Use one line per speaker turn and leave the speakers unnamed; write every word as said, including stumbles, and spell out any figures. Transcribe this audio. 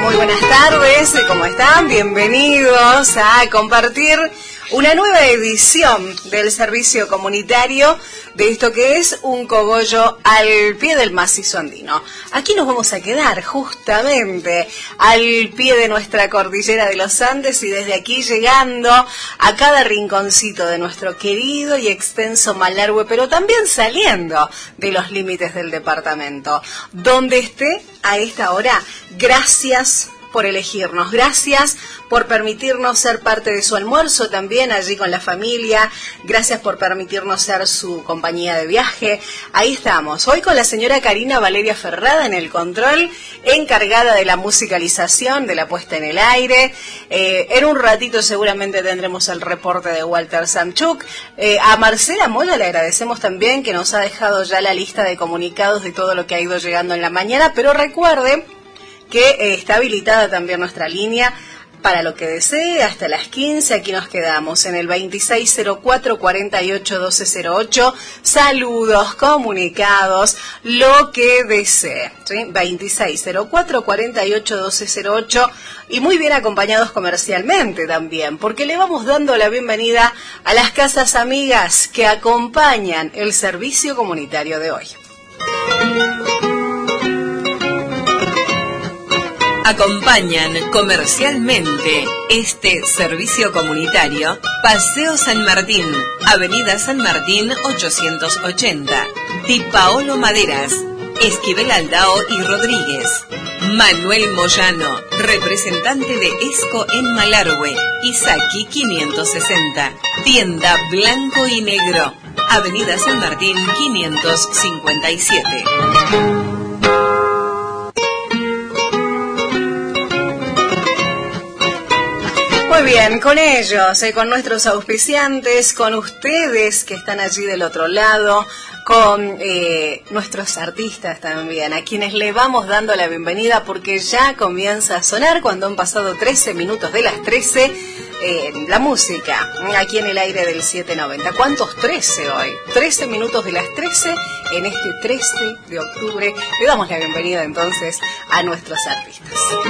Muy buenas tardes, ¿cómo están? Bienvenidos a compartir una nueva edición del servicio comunitario de esto que es un cogollo al pie del macizo andino. Aquí nos vamos a quedar justamente al pie de nuestra cordillera de los Andes y desde aquí llegando a cada rinconcito de nuestro querido y extenso Malargüe, pero también saliendo de los límites del departamento. Donde esté a esta hora, gracias por elegirnos, gracias por permitirnos ser parte de su almuerzo también allí con la familia, gracias por permitirnos ser su compañía de viaje. Ahí estamos, hoy con la señora Karina Valeria Ferrada en el control, encargada de la musicalización, de la puesta en el aire. Eh, en un ratito seguramente tendremos el reporte de Walter Samchuk. Eh, a Marcela Mola le agradecemos también que nos ha dejado ya la lista de comunicados de todo lo que ha ido llegando en la mañana, pero recuerde que eh, está habilitada también nuestra línea para lo que desee, hasta las quince, aquí nos quedamos en el veintiséis cero cuatro, cuarenta y ocho, doce cero ocho, saludos, comunicados, lo que desee, ¿sí? veintiséis cero cuatro, cuarenta y ocho, doce cero ocho, y muy bien acompañados comercialmente también, porque le vamos dando la bienvenida a las casas amigas que acompañan el servicio comunitario de hoy.
Acompañan comercialmente este servicio comunitario Paseo San Martín, Avenida San Martín ochocientos ochenta, Di Paolo Maderas, Esquivel Aldao y Rodríguez. Manuel Moyano, representante de ESCO en Malargüe, Isaki quinientos sesenta, Tienda Blanco y Negro, Avenida San Martín quinientos cincuenta y siete.
Muy bien, con ellos, eh, con nuestros auspiciantes, con ustedes que están allí del otro lado, con eh, nuestros artistas también, a quienes le vamos dando la bienvenida porque ya comienza a sonar cuando han pasado trece minutos de las trece, eh, la música, aquí en el aire del setecientos noventa. ¿Cuántos trece hoy? trece minutos de las trece en este trece de octubre. Le damos la bienvenida entonces a nuestros artistas.